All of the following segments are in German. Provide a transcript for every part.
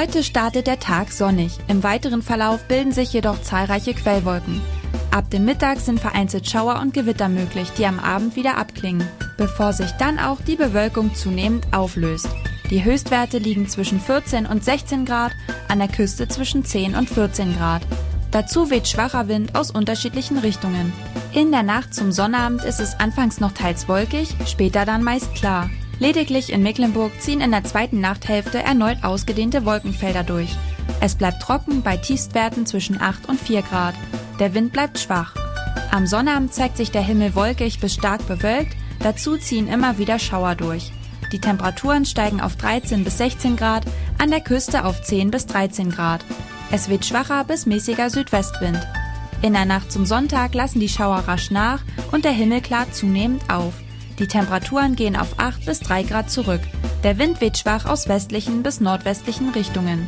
Heute startet der Tag sonnig. Im weiteren Verlauf bilden sich jedoch zahlreiche Quellwolken. Ab dem Mittag sind vereinzelt Schauer und Gewitter möglich, die am Abend wieder abklingen, bevor sich dann auch die Bewölkung zunehmend auflöst. Die Höchstwerte liegen zwischen 14 und 16 Grad, an der Küste zwischen 10 und 14 Grad. Dazu weht schwacher Wind aus unterschiedlichen Richtungen. In der Nacht zum Sonnabend ist es anfangs noch teils wolkig, später dann meist klar. Lediglich in Mecklenburg ziehen in der zweiten Nachthälfte erneut ausgedehnte Wolkenfelder durch. Es bleibt trocken bei Tiefstwerten zwischen 8 und 4 Grad. Der Wind bleibt schwach. Am Sonnabend zeigt sich der Himmel wolkig bis stark bewölkt, dazu ziehen immer wieder Schauer durch. Die Temperaturen steigen auf 13 bis 16 Grad, an der Küste auf 10 bis 13 Grad. Es weht schwacher bis mäßiger Südwestwind. In der Nacht zum Sonntag lassen die Schauer rasch nach und der Himmel klart zunehmend auf. Die Temperaturen gehen auf 8 bis 3 Grad zurück. Der Wind weht schwach aus westlichen bis nordwestlichen Richtungen.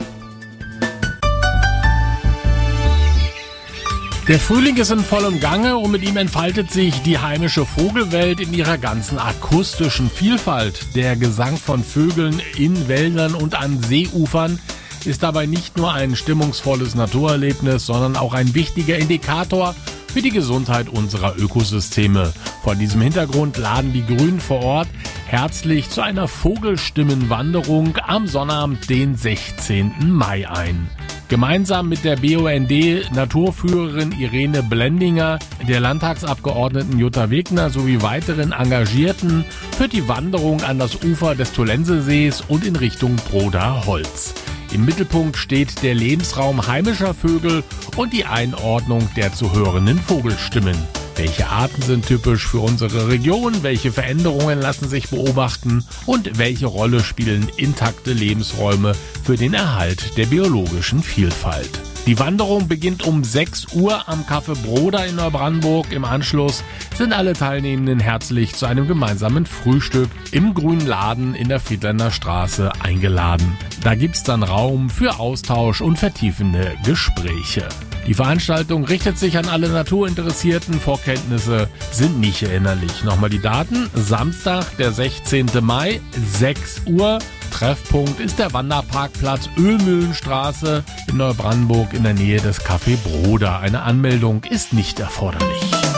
Der Frühling ist in vollem Gange und mit ihm entfaltet sich die heimische Vogelwelt in ihrer ganzen akustischen Vielfalt. Der Gesang von Vögeln in Wäldern und an Seeufern ist dabei nicht nur ein stimmungsvolles Naturerlebnis, sondern auch ein wichtiger Indikator für die Gesundheit unserer Ökosysteme. Vor diesem Hintergrund laden die Grünen vor Ort herzlich zu einer Vogelstimmenwanderung am Sonnabend, den 16. Mai ein. Gemeinsam mit der BUND-Naturführerin Irene Blendinger, der Landtagsabgeordneten Jutta Wegner sowie weiteren Engagierten führt die Wanderung an das Ufer des Tolensesees und in Richtung Broda-Holz. Im Mittelpunkt steht der Lebensraum heimischer Vögel und die Einordnung der zu hörenden Vogelstimmen. Welche Arten sind typisch für unsere Region, welche Veränderungen lassen sich beobachten und welche Rolle spielen intakte Lebensräume für den Erhalt der biologischen Vielfalt? Die Wanderung beginnt um 6 Uhr am Café Broda in Neubrandenburg. Im Anschluss sind alle Teilnehmenden herzlich zu einem gemeinsamen Frühstück im Grünen Laden in der Friedländer Straße eingeladen. Da gibt's dann Raum für Austausch und vertiefende Gespräche. Die Veranstaltung richtet sich an alle Naturinteressierten. Vorkenntnisse sind nicht erinnerlich. Nochmal die Daten. Samstag, der 16. Mai, 6 Uhr. Treffpunkt ist der Wanderparkplatz Ölmühlenstraße in Neubrandenburg in der Nähe des Café Broda. Eine Anmeldung ist nicht erforderlich.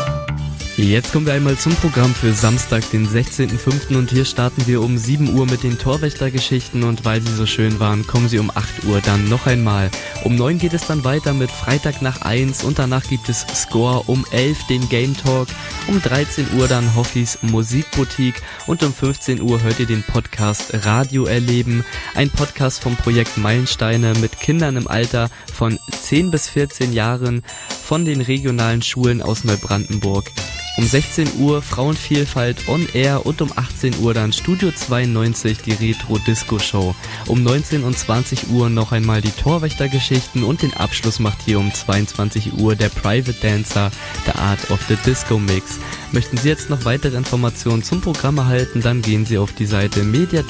Jetzt kommen wir einmal zum Programm für Samstag, den 16.05. und hier starten wir um 7 Uhr mit den Torwächtergeschichten und weil sie so schön waren, kommen sie um 8 Uhr dann noch einmal. Um 9 geht es dann weiter mit Freitag nach 1 und danach gibt es Score, um 11 den Game Talk, um 13 Uhr dann Hoffis Musikboutique und um 15 Uhr hört ihr den Podcast Radio erleben, ein Podcast vom Projekt Meilensteine mit Kindern im Alter von 10 bis 14 Jahren von den regionalen Schulen aus Neubrandenburg. Um 16 Uhr Frauenvielfalt on Air und um 18 Uhr dann Studio 92, die Retro-Disco-Show. Um 19 und 20 Uhr noch einmal die Torwächtergeschichten und den Abschluss macht hier um 22 Uhr der Private Dancer, The Art of the Disco Mix. Möchten Sie jetzt noch weitere Informationen zum Programm erhalten, dann gehen Sie auf die Seite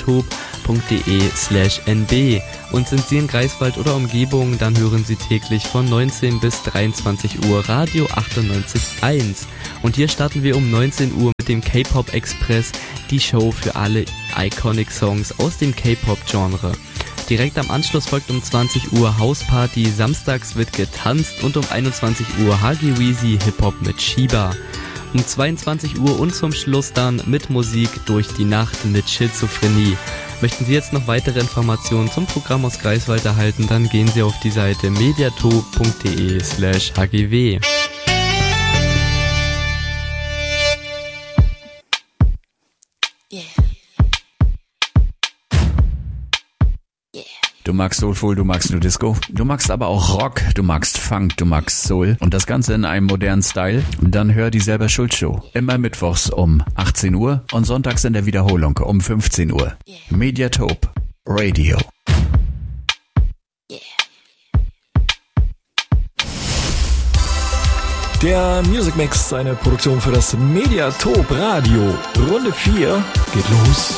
mediatop.de/nb. Und sind Sie in Greifswald oder Umgebung, dann hören Sie täglich von 19 bis 23 Uhr Radio 98.1. Und hier starten wir um 19 Uhr mit dem K-Pop Express, die Show für alle Iconic Songs aus dem K-Pop-Genre. Direkt am Anschluss folgt um 20 Uhr Hausparty, samstags wird getanzt und um 21 Uhr Huggy Weezy Hip-Hop mit Shiba. Um 22 Uhr und zum Schluss dann mit Musik durch die Nacht mit Schizophrenie. Möchten Sie jetzt noch weitere Informationen zum Programm aus Greifswald erhalten, dann gehen Sie auf die Seite mediatop.de/hgw. Du magst Soulful, du magst New Disco, du magst aber auch Rock, du magst Funk, du magst Soul und das Ganze in einem modernen Style. Dann hör die Selber Schuld Show. Immer mittwochs um 18 Uhr und sonntags in der Wiederholung um 15 Uhr. Mediatop Radio. Der Music Mix, eine Produktion für das Mediatop Radio. Runde 4 geht los.